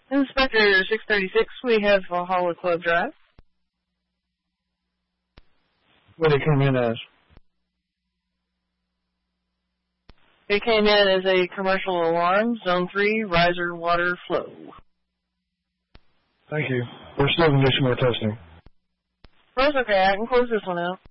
Inspector 636, we have Valhalla Club Drive. What did it come in as? It came in as a commercial alarm, Zone 3, riser water flow. Thank you. We're still going to do some more testing. Well, that's okay. I can close this one out.